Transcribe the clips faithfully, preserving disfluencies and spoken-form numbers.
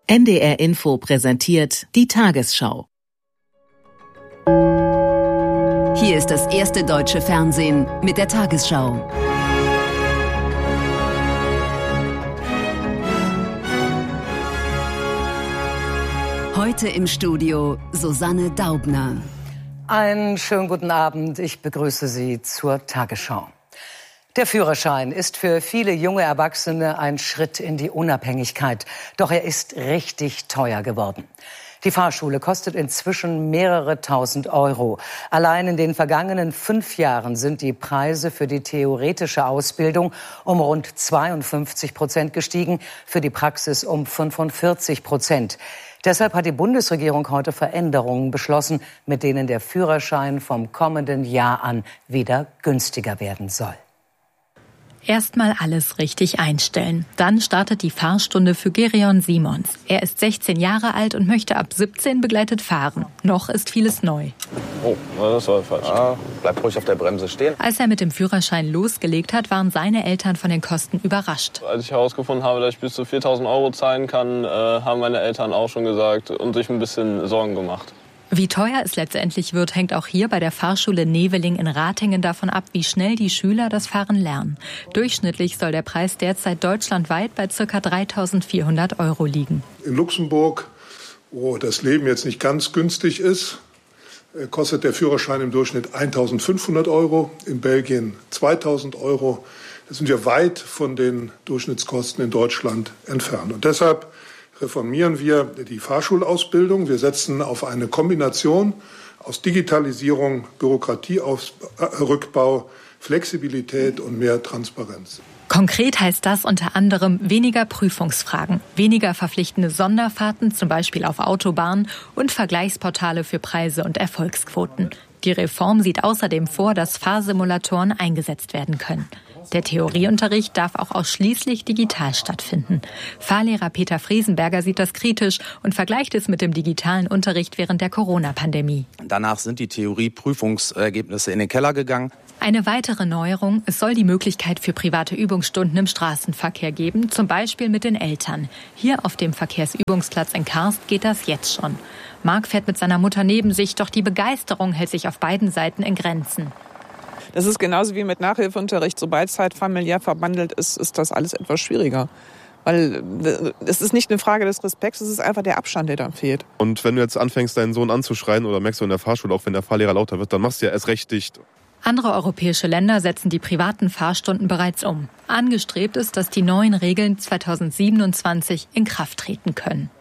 N D R Info präsentiert die Tagesschau. Hier ist das erste deutsche Fernsehen mit der Tagesschau. Heute im Studio Susanne Daubner. Einen schönen guten Abend. Ich begrüße Sie zur Tagesschau. Der Führerschein ist für viele junge Erwachsene ein Schritt in die Unabhängigkeit. Doch er ist richtig teuer geworden. Die Fahrschule kostet inzwischen mehrere tausend Euro. Allein in den vergangenen fünf Jahren sind die Preise für die theoretische Ausbildung um rund zweiundfünfzig Prozent gestiegen, für die Praxis um fünfundvierzig Prozent. Deshalb hat die Bundesregierung heute Veränderungen beschlossen, mit denen der Führerschein vom kommenden Jahr an wieder günstiger werden soll. Erstmal alles richtig einstellen. Dann startet die Fahrstunde für Gereon Simons. Er ist sechzehn Jahre alt und möchte ab siebzehn begleitet fahren. Noch ist vieles neu. Oh, das war falsch. Ah, bleib ruhig auf der Bremse stehen. Als er mit dem Führerschein losgelegt hat, waren seine Eltern von den Kosten überrascht. Als ich herausgefunden habe, dass ich bis zu viertausend Euro zahlen kann, äh, haben meine Eltern auch schon gesagt und sich ein bisschen Sorgen gemacht. Wie teuer es letztendlich wird, hängt auch hier bei der Fahrschule Neveling in Ratingen davon ab, wie schnell die Schüler das Fahren lernen. Durchschnittlich soll der Preis derzeit deutschlandweit bei ca. dreitausendvierhundert Euro liegen. In Luxemburg, wo das Leben jetzt nicht ganz günstig ist, kostet der Führerschein im Durchschnitt eintausendfünfhundert Euro, in Belgien zweitausend Euro. Da sind wir weit von den Durchschnittskosten in Deutschland entfernt. Und deshalb reformieren wir die Fahrschulausbildung. Wir setzen auf eine Kombination aus Digitalisierung, Bürokratierückbau, Flexibilität und mehr Transparenz. Konkret heißt das unter anderem weniger Prüfungsfragen, weniger verpflichtende Sonderfahrten, zum Beispiel auf Autobahnen, und Vergleichsportale für Preise und Erfolgsquoten. Die Reform sieht außerdem vor, dass Fahrsimulatoren eingesetzt werden können. Der Theorieunterricht darf auch ausschließlich digital stattfinden. Fahrlehrer Peter Friesenberger sieht das kritisch und vergleicht es mit dem digitalen Unterricht während der Corona-Pandemie. Danach sind die Theorieprüfungsergebnisse in den Keller gegangen. Eine weitere Neuerung: Es soll die Möglichkeit für private Übungsstunden im Straßenverkehr geben, zum Beispiel mit den Eltern. Hier auf dem Verkehrsübungsplatz in Karst geht das jetzt schon. Marc fährt mit seiner Mutter neben sich, doch die Begeisterung hält sich auf beiden Seiten in Grenzen. Das ist genauso wie mit Nachhilfeunterricht. Sobald es halt familiär verbandelt ist, ist das alles etwas schwieriger. Weil es ist nicht eine Frage des Respekts, es ist einfach der Abstand, der dann fehlt. Und wenn du jetzt anfängst, deinen Sohn anzuschreien oder merkst du in der Fahrschule, auch wenn der Fahrlehrer lauter wird, dann machst du ja erst recht dicht. Andere europäische Länder setzen die privaten Fahrstunden bereits um. Angestrebt ist, dass die neuen Regeln zweitausendsiebenundzwanzig in Kraft treten können.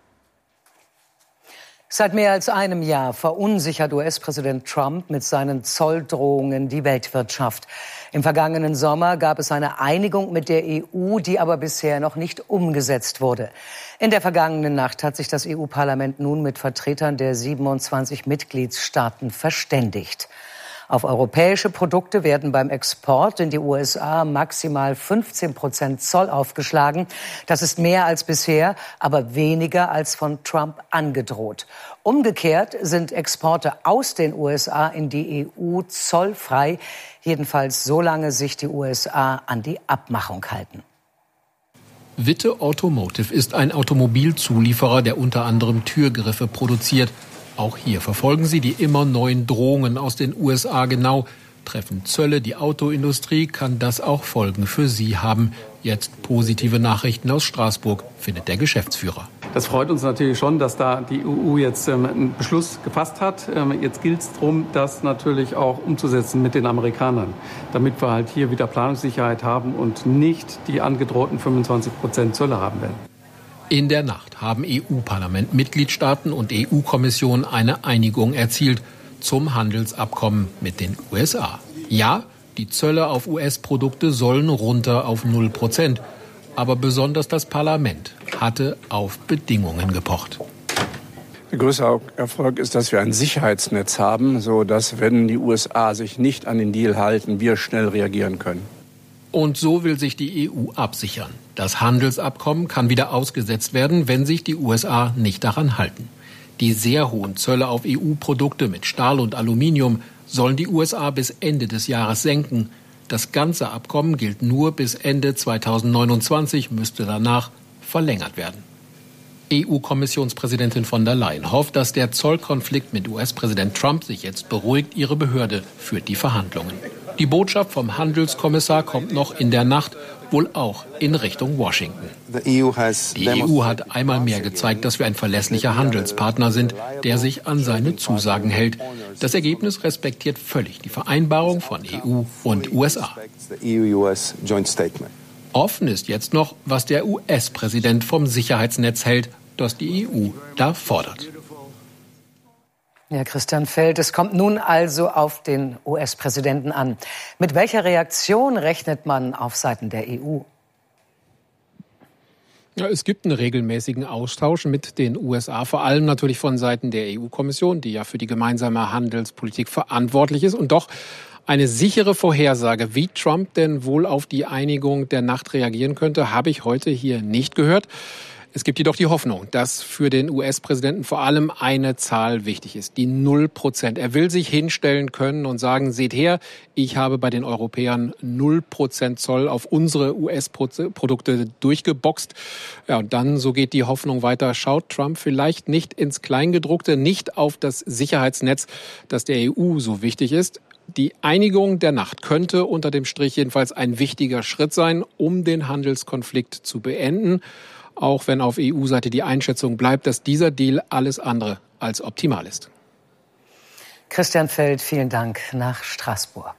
Seit mehr als einem Jahr verunsichert U S-Präsident Trump mit seinen Zolldrohungen die Weltwirtschaft. Im vergangenen Sommer gab es eine Einigung mit der E U, die aber bisher noch nicht umgesetzt wurde. In der vergangenen Nacht hat sich das E U-Parlament nun mit Vertretern der siebenundzwanzig Mitgliedstaaten verständigt. Auf europäische Produkte werden beim Export in die U S A maximal fünfzehn Prozent Zoll aufgeschlagen. Das ist mehr als bisher, aber weniger als von Trump angedroht. Umgekehrt sind Exporte aus den U S A in die E U zollfrei, jedenfalls solange sich die U S A an die Abmachung halten. Witte Automotive ist ein Automobilzulieferer, der unter anderem Türgriffe produziert. Auch hier verfolgen sie die immer neuen Drohungen aus den U S A genau. Treffen Zölle die Autoindustrie, kann das auch Folgen für sie haben. Jetzt positive Nachrichten aus Straßburg, findet der Geschäftsführer. Das freut uns natürlich schon, dass da die E U jetzt ähm, einen Beschluss gefasst hat. Ähm, jetzt gilt es darum, das natürlich auch umzusetzen mit den Amerikanern, damit wir halt hier wieder Planungssicherheit haben und nicht die angedrohten fünfundzwanzig Prozent Zölle haben werden. In der Nacht haben E U-Parlament, Mitgliedstaaten und E U-Kommission eine Einigung erzielt zum Handelsabkommen mit den U S A. Ja, die Zölle auf U S-Produkte sollen runter auf null Prozent. Aber besonders das Parlament hatte auf Bedingungen gepocht. Der größte Erfolg ist, dass wir ein Sicherheitsnetz haben, sodass, wenn die U S A sich nicht an den Deal halten, wir schnell reagieren können. Und so will sich die E U absichern. Das Handelsabkommen kann wieder ausgesetzt werden, wenn sich die U S A nicht daran halten. Die sehr hohen Zölle auf E U-Produkte mit Stahl und Aluminium sollen die U S A bis Ende des Jahres senken. Das ganze Abkommen gilt nur bis Ende zweitausendneunundzwanzig, müsste danach verlängert werden. E U-Kommissionspräsidentin von der Leyen hofft, dass der Zollkonflikt mit U S-Präsident Trump sich jetzt beruhigt. Ihre Behörde führt die Verhandlungen. Die Botschaft vom Handelskommissar kommt noch in der Nacht, wohl auch in Richtung Washington. Die E U hat einmal mehr gezeigt, dass wir ein verlässlicher Handelspartner sind, der sich an seine Zusagen hält. Das Ergebnis respektiert völlig die Vereinbarung von E U und U S A. Offen ist jetzt noch, was der U S-Präsident vom Sicherheitsnetz hält, das die E U da fordert. Ja, Christian Feld, es kommt nun also auf den U S-Präsidenten an. Mit welcher Reaktion rechnet man auf Seiten der E U? Ja, es gibt einen regelmäßigen Austausch mit den U S A, vor allem natürlich von Seiten der E U-Kommission, die ja für die gemeinsame Handelspolitik verantwortlich ist. Und doch eine sichere Vorhersage, wie Trump denn wohl auf die Einigung der Nacht reagieren könnte, habe ich heute hier nicht gehört. Es gibt jedoch die Hoffnung, dass für den U S-Präsidenten vor allem eine Zahl wichtig ist, die null Prozent. Er will sich hinstellen können und sagen, seht her, ich habe bei den Europäern null Prozent Zoll auf unsere U S-Produkte durchgeboxt. Ja, und dann, so geht die Hoffnung weiter, schaut Trump vielleicht nicht ins Kleingedruckte, nicht auf das Sicherheitsnetz, das der E U so wichtig ist. Die Einigung der Nacht könnte unter dem Strich jedenfalls ein wichtiger Schritt sein, um den Handelskonflikt zu beenden. Auch wenn auf E U-Seite die Einschätzung bleibt, dass dieser Deal alles andere als optimal ist. Christian Feld, vielen Dank nach Straßburg.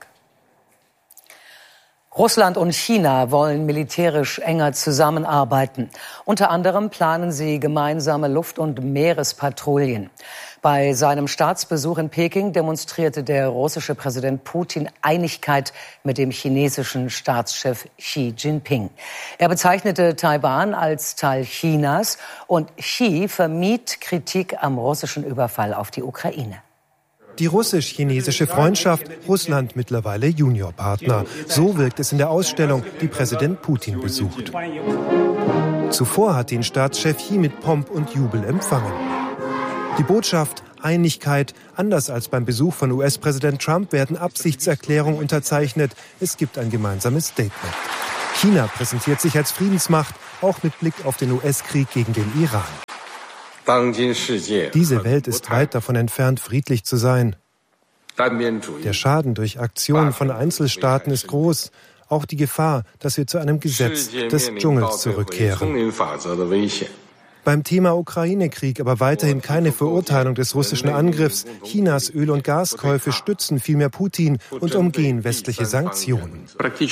Russland und China wollen militärisch enger zusammenarbeiten. Unter anderem planen sie gemeinsame Luft- und Meerespatrouillen. Bei seinem Staatsbesuch in Peking demonstrierte der russische Präsident Putin Einigkeit mit dem chinesischen Staatschef Xi Jinping. Er bezeichnete Taiwan als Teil Chinas und Xi vermied Kritik am russischen Überfall auf die Ukraine. Die russisch-chinesische Freundschaft, Russland mittlerweile Juniorpartner. So wirkt es in der Ausstellung, die Präsident Putin besucht. Zuvor hat ihn Staatschef Xi mit Pomp und Jubel empfangen. Die Botschaft Einigkeit, anders als beim Besuch von U S-Präsident Trump, werden Absichtserklärungen unterzeichnet. Es gibt ein gemeinsames Statement. China präsentiert sich als Friedensmacht, auch mit Blick auf den U S-Krieg gegen den Iran. Diese Welt ist weit davon entfernt, friedlich zu sein. Der Schaden durch Aktionen von Einzelstaaten ist groß. Auch die Gefahr, dass wir zu einem Gesetz des Dschungels zurückkehren. Beim Thema Ukraine-Krieg aber weiterhin keine Verurteilung des russischen Angriffs. Chinas Öl- und Gaskäufe stützen vielmehr Putin und umgehen westliche Sanktionen.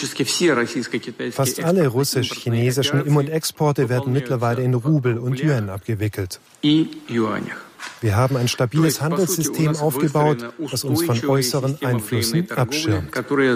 Fast alle russisch-chinesischen Im- und Exporte werden mittlerweile in Rubel und Yuan abgewickelt. Wir haben ein stabiles Handelssystem aufgebaut, das uns von äußeren Einflüssen abschirmt.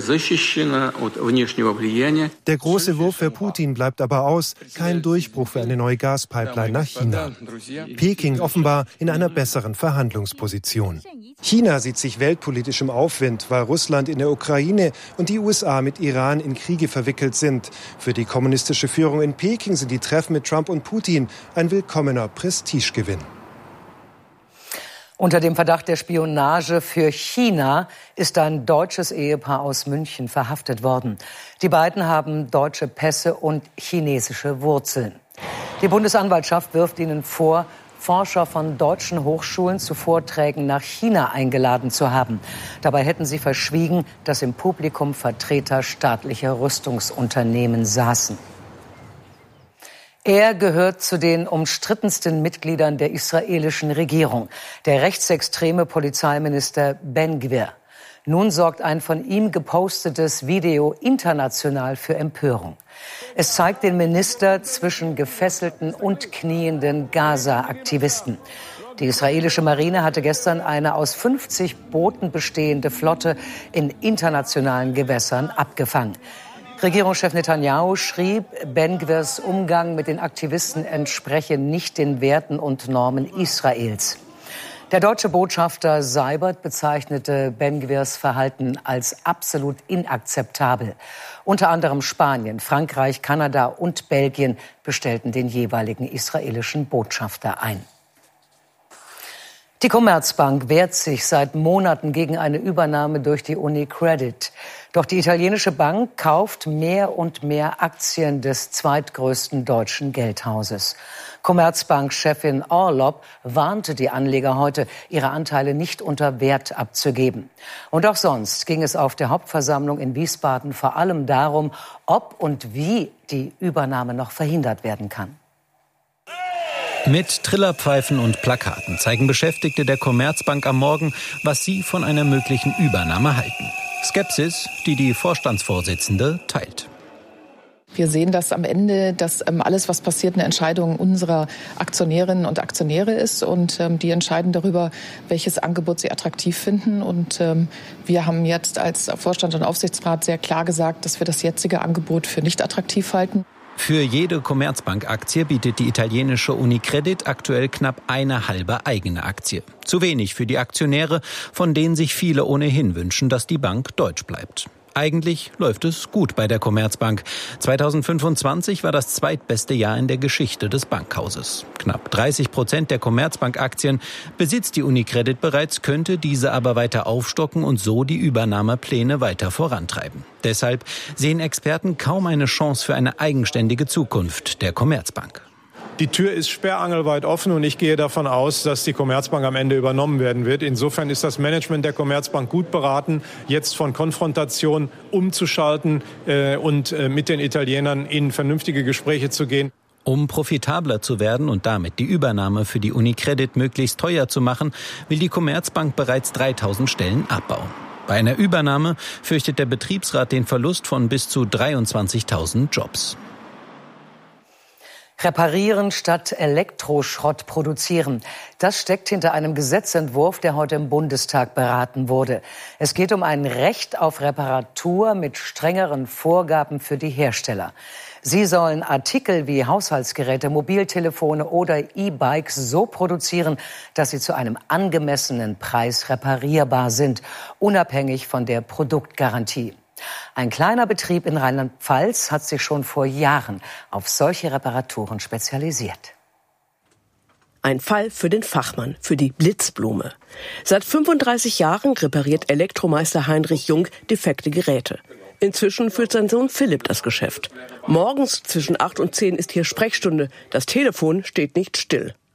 Der große Wurf für Putin bleibt aber aus, kein Durchbruch für eine neue Gaspipeline nach China. Peking offenbar in einer besseren Verhandlungsposition. China sieht sich weltpolitisch im Aufwind, weil Russland in der Ukraine und die U S A mit Iran in Kriege verwickelt sind. Für die kommunistische Führung in Peking sind die Treffen mit Trump und Putin ein willkommener Prestigegewinn. Unter dem Verdacht der Spionage für China ist ein deutsches Ehepaar aus München verhaftet worden. Die beiden haben deutsche Pässe und chinesische Wurzeln. Die Bundesanwaltschaft wirft ihnen vor, Forscher von deutschen Hochschulen zu Vorträgen nach China eingeladen zu haben. Dabei hätten sie verschwiegen, dass im Publikum Vertreter staatlicher Rüstungsunternehmen saßen. Er gehört zu den umstrittensten Mitgliedern der israelischen Regierung, der rechtsextreme Polizeiminister Ben Gvir. Nun sorgt ein von ihm gepostetes Video international für Empörung. Es zeigt den Minister zwischen gefesselten und knienden Gaza-Aktivisten. Die israelische Marine hatte gestern eine aus fünfzig Booten bestehende Flotte in internationalen Gewässern abgefangen. Regierungschef Netanyahu schrieb, Ben Gvirs Umgang mit den Aktivisten entspreche nicht den Werten und Normen Israels. Der deutsche Botschafter Seibert bezeichnete Ben Gvirs Verhalten als absolut inakzeptabel. Unter anderem Spanien, Frankreich, Kanada und Belgien bestellten den jeweiligen israelischen Botschafter ein. Die Commerzbank wehrt sich seit Monaten gegen eine Übernahme durch die UniCredit. Doch die italienische Bank kauft mehr und mehr Aktien des zweitgrößten deutschen Geldhauses. Commerzbank-Chefin Orlopp warnte die Anleger heute, ihre Anteile nicht unter Wert abzugeben. Und auch sonst ging es auf der Hauptversammlung in Wiesbaden vor allem darum, ob und wie die Übernahme noch verhindert werden kann. Mit Trillerpfeifen und Plakaten zeigen Beschäftigte der Commerzbank am Morgen, was sie von einer möglichen Übernahme halten. Skepsis, die die Vorstandsvorsitzende teilt. Wir sehen, dass am Ende dass ähm, alles, was passiert, eine Entscheidung unserer Aktionärinnen und Aktionäre ist. Und ähm, die entscheiden darüber, welches Angebot sie attraktiv finden. Und ähm, wir haben jetzt als Vorstand und Aufsichtsrat sehr klar gesagt, dass wir das jetzige Angebot für nicht attraktiv halten. Für jede Commerzbank-Aktie bietet die italienische UniCredit aktuell knapp eine halbe eigene Aktie. Zu wenig für die Aktionäre, von denen sich viele ohnehin wünschen, dass die Bank deutsch bleibt. Eigentlich läuft es gut bei der Commerzbank. zweitausendfünfundzwanzig war das zweitbeste Jahr in der Geschichte des Bankhauses. Knapp dreißig Prozent der Commerzbank-Aktien besitzt die UniCredit bereits, könnte diese aber weiter aufstocken und so die Übernahmepläne weiter vorantreiben. Deshalb sehen Experten kaum eine Chance für eine eigenständige Zukunft der Commerzbank. Die Tür ist sperrangelweit offen und ich gehe davon aus, dass die Commerzbank am Ende übernommen werden wird. Insofern ist das Management der Commerzbank gut beraten, jetzt von Konfrontation umzuschalten äh, und äh, mit den Italienern in vernünftige Gespräche zu gehen. Um profitabler zu werden und damit die Übernahme für die UniCredit möglichst teuer zu machen, will die Commerzbank bereits dreitausend Stellen abbauen. Bei einer Übernahme fürchtet der Betriebsrat den Verlust von bis zu dreiundzwanzigtausend Jobs. Reparieren statt Elektroschrott produzieren. Das steckt hinter einem Gesetzentwurf, der heute im Bundestag beraten wurde. Es geht um ein Recht auf Reparatur mit strengeren Vorgaben für die Hersteller. Sie sollen Artikel wie Haushaltsgeräte, Mobiltelefone oder E-Bikes so produzieren, dass sie zu einem angemessenen Preis reparierbar sind, unabhängig von der Produktgarantie. Ein kleiner Betrieb in Rheinland-Pfalz hat sich schon vor Jahren auf solche Reparaturen spezialisiert. Ein Fall für den Fachmann, für die Blitzblume. Seit fünfunddreißig Jahren repariert Elektromeister Heinrich Jung defekte Geräte. Inzwischen führt sein Sohn Philipp das Geschäft. Morgens zwischen acht und zehn ist hier Sprechstunde. Das Telefon steht nicht still.